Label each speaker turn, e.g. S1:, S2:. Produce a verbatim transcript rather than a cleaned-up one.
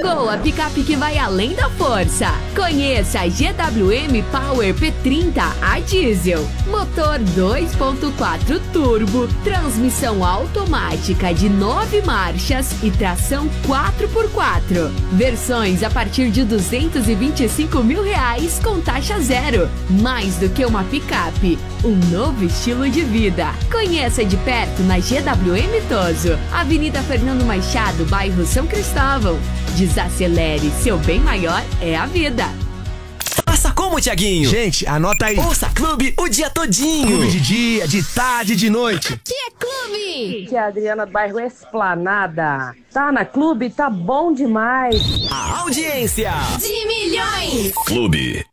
S1: Chegou a picape que vai além da força. Conheça a G W M Power P trinta a diesel. Motor dois ponto quatro turbo, transmissão automática de nove marchas e tração quatro por quatro. Versões a partir de duzentos e vinte e cinco mil reais com taxa zero. Mais do que uma picape, um novo estilo de vida. Conheça de perto na G W M Toso, Avenida Fernando Machado, bairro São Cristóvão. Desacelere, seu bem maior é a vida.
S2: Faça como, Tiaguinho?
S3: Gente, anota aí.
S2: Ouça Clube o dia todinho.
S3: Clube de dia, de tarde, de noite.
S1: Aqui é Clube.
S4: Aqui é a Adriana do bairro Esplanada. Tá na Clube? Tá bom demais.
S2: A audiência
S1: De milhões.
S2: Clube.